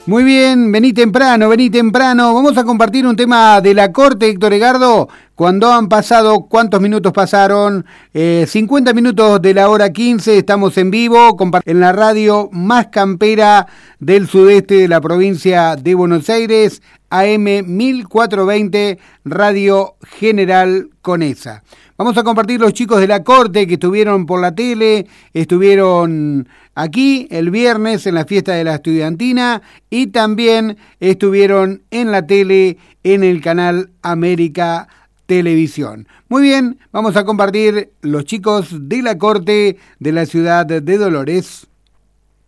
Muy bien, vení temprano. Vamos a compartir un tema de la corte, Héctor Egardo. Cuando han pasado, ¿cuántos minutos pasaron? 50 minutos de la hora 15, estamos en vivo en la radio más campera del sudeste de la provincia de Buenos Aires, AM 1420, Radio General Conesa. Vamos a compartir los chicos de la corte que estuvieron por la tele, estuvieron aquí el viernes en la fiesta de la estudiantina y también estuvieron en la tele en el canal América Televisión. Muy bien, vamos a compartir los chicos de la corte de la ciudad de Dolores.